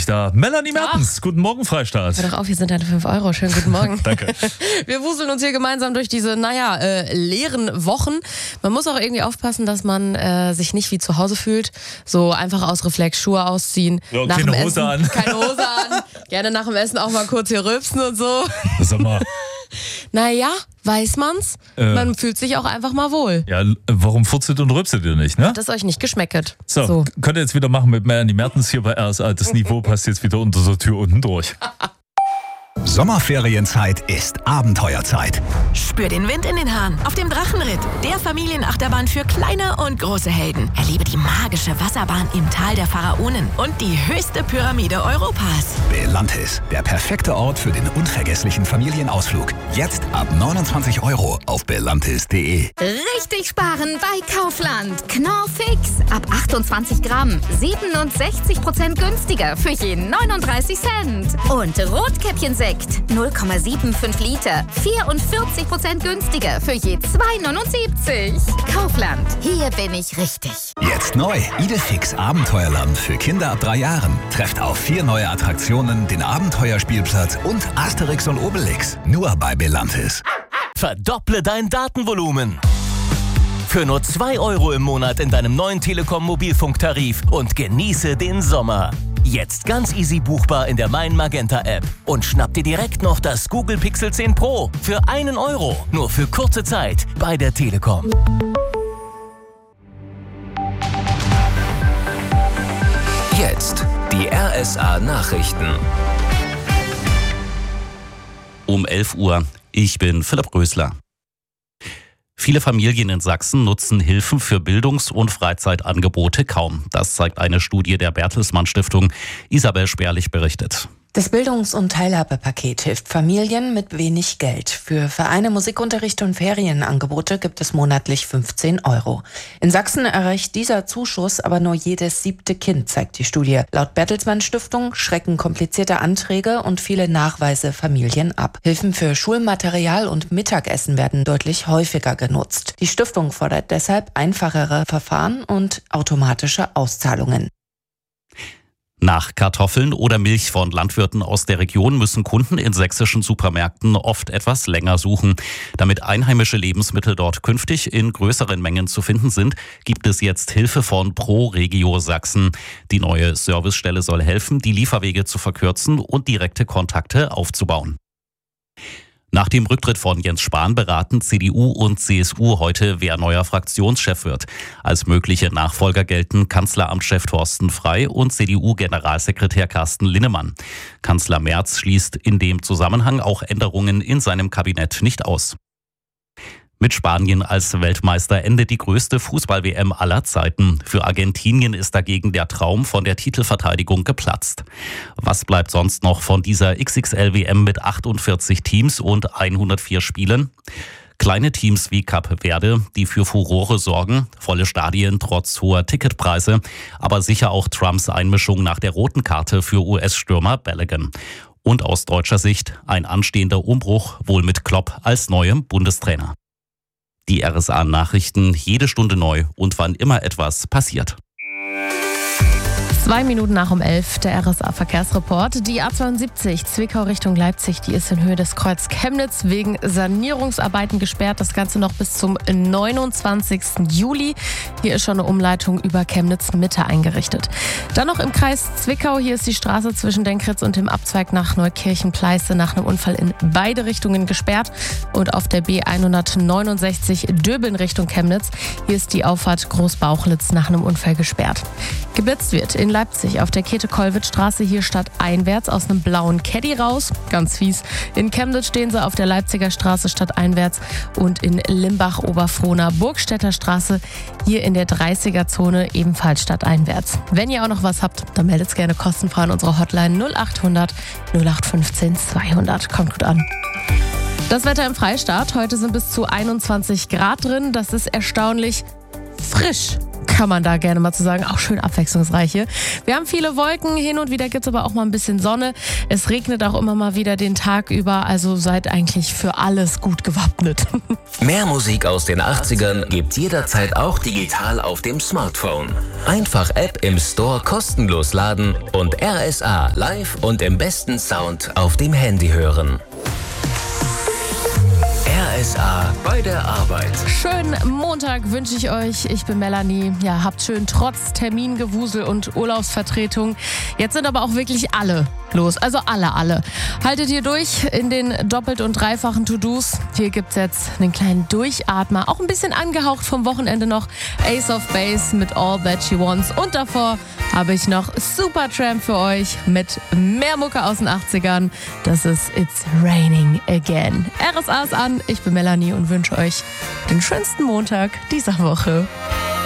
da. Melanie Mertens, guten Morgen, Freistaat. Hör doch auf, hier sind deine 5 Euro. Schönen guten Morgen. Danke. Wir wuseln uns hier gemeinsam durch diese, leeren Wochen. Man muss auch irgendwie aufpassen, dass man sich nicht wie zu Hause fühlt. So einfach aus Reflex Schuhe ausziehen. Ja, nach keine dem Hose Essen, an. Keine Hose an. Gerne nach dem Essen auch mal kurz hier rülpsen und so. Sag mal. Naja, weiß man's. Man fühlt sich auch einfach mal wohl. Ja, warum furzelt und rülpselt ihr nicht, ne? Hat es euch nicht geschmecket. So, könnt ihr jetzt wieder machen mit Melanie Mertens hier bei RSA. Das Niveau passt jetzt wieder unter der Tür unten durch. Sommerferienzeit ist Abenteuerzeit. Spür den Wind in den Haaren auf dem Drachenritt, der Familienachterbahn für kleine und große Helden. Erlebe die magische Wasserbahn im Tal der Pharaonen und die höchste Pyramide Europas. Belantis, der perfekte Ort für den unvergesslichen Familienausflug. Jetzt ab 29 € auf belantis.de. Richtig sparen bei Kaufland. Knorr Fix ab 28 Gramm. 67% günstiger für je 39 Cent. Und Rotkäppchensekt 0,75 Liter. 44% günstiger für je 2,79. Kaufland, hier bin ich richtig. Jetzt neu. Idefix Abenteuerland für Kinder ab 3 Jahren. Trefft auf 4 neue Attraktionen, den Abenteuerspielplatz und Asterix und Obelix. Nur bei Belantis. Verdopple dein Datenvolumen. Für nur 2 € im Monat in deinem neuen Telekom-Mobilfunktarif und genieße den Sommer. Jetzt ganz easy buchbar in der Mein Magenta App. Und schnapp dir direkt noch das Google Pixel 10 Pro für 1 €. Nur für kurze Zeit bei der Telekom. Jetzt die RSA Nachrichten. Um 11 Uhr. Ich bin Philipp Rösler. Viele Familien in Sachsen nutzen Hilfen für Bildungs- und Freizeitangebote kaum. Das zeigt eine Studie der Bertelsmann Stiftung. Isabel Sperlich berichtet. Das Bildungs- und Teilhabepaket hilft Familien mit wenig Geld. Für Vereine, Musikunterricht und Ferienangebote gibt es monatlich 15 €. In Sachsen erreicht dieser Zuschuss aber nur jedes 7. Kind, zeigt die Studie. Laut Bertelsmann Stiftung schrecken komplizierte Anträge und viele Nachweise Familien ab. Hilfen für Schulmaterial und Mittagessen werden deutlich häufiger genutzt. Die Stiftung fordert deshalb einfachere Verfahren und automatische Auszahlungen. Nach Kartoffeln oder Milch von Landwirten aus der Region müssen Kunden in sächsischen Supermärkten oft etwas länger suchen. Damit einheimische Lebensmittel dort künftig in größeren Mengen zu finden sind, gibt es jetzt Hilfe von ProRegio Sachsen. Die neue Servicestelle soll helfen, die Lieferwege zu verkürzen und direkte Kontakte aufzubauen. Nach dem Rücktritt von Jens Spahn beraten CDU und CSU heute, wer neuer Fraktionschef wird. Als mögliche Nachfolger gelten Kanzleramtschef Thorsten Frey und CDU-Generalsekretär Carsten Linnemann. Kanzler Merz schließt in dem Zusammenhang auch Änderungen in seinem Kabinett nicht aus. Mit Spanien als Weltmeister endet die größte Fußball-WM aller Zeiten. Für Argentinien ist dagegen der Traum von der Titelverteidigung geplatzt. Was bleibt sonst noch von dieser XXL-WM mit 48 Teams und 104 Spielen? Kleine Teams wie Kap Verde, die für Furore sorgen, volle Stadien trotz hoher Ticketpreise, aber sicher auch Trumps Einmischung nach der roten Karte für US-Stürmer Balogun. Und aus deutscher Sicht ein anstehender Umbruch, wohl mit Klopp als neuem Bundestrainer. Die RSA-Nachrichten jede Stunde neu und wann immer etwas passiert. 2 Minuten nach um 11, der RSA-Verkehrsreport. Die A72 Zwickau Richtung Leipzig, die ist in Höhe des Kreuz Chemnitz wegen Sanierungsarbeiten gesperrt. Das Ganze noch bis zum 29. Juli. Hier ist schon eine Umleitung über Chemnitz Mitte eingerichtet. Dann noch im Kreis Zwickau. Hier ist die Straße zwischen Denkritz und dem Abzweig nach Neukirchen-Pleiße nach einem Unfall in beide Richtungen gesperrt. Und auf der B169 Döbeln Richtung Chemnitz. Hier ist die Auffahrt Großbauchlitz nach einem Unfall gesperrt. Geblitzt wird in Leipzig auf der Käthe-Kollwitz-Straße, hier stadteinwärts aus einem blauen Caddy raus. Ganz fies. In Chemnitz stehen sie auf der Leipziger Straße stadteinwärts und in Limbach-Oberfrohna Burgstädter Straße hier in der 30er-Zone ebenfalls stadteinwärts. Wenn ihr auch noch was habt, dann meldet es gerne kostenfrei an unsere Hotline 0800 0815 200. Kommt gut an. Das Wetter im Freistaat. Heute sind bis zu 21 Grad drin. Das ist erstaunlich frisch. kann man da gerne mal zu sagen. Auch schön abwechslungsreiche. Wir haben viele Wolken, hin und wieder gibt es aber auch mal ein bisschen Sonne. Es regnet auch immer mal wieder den Tag über, also seid eigentlich für alles gut gewappnet. Mehr Musik aus den 80ern gibt's jederzeit auch digital auf dem Smartphone. Einfach App im Store kostenlos laden und RSA live und im besten Sound auf dem Handy hören. RSA bei der Arbeit. Schönen Montag wünsche ich euch. Ich bin Melanie. Ja, habt schön trotz Termingewusel und Urlaubsvertretung. Jetzt sind aber auch wirklich alle los. Also alle. Haltet ihr durch in den doppelt und dreifachen To-Dos. Hier gibt's jetzt einen kleinen Durchatmer. Auch ein bisschen angehaucht vom Wochenende noch. Ace of Base mit All That She Wants. Und davor habe ich noch Supertramp für euch mit mehr Mucke aus den 80ern. Das ist It's Raining Again. RSA ist an. Ich bin Melanie und wünsche euch den schönsten Montag dieser Woche.